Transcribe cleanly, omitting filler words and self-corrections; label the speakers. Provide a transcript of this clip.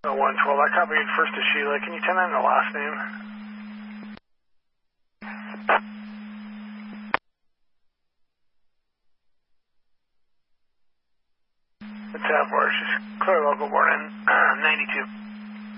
Speaker 1: 112, I copied first to Sheila. Can you tell me the last name? It's Avor. She's clear local, born in 92.